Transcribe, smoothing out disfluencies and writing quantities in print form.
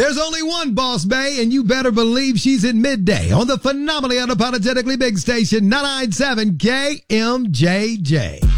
There's only one Boss Bae, and you better believe she's at midday on the phenomenally unapologetically big station 997 KMJJ.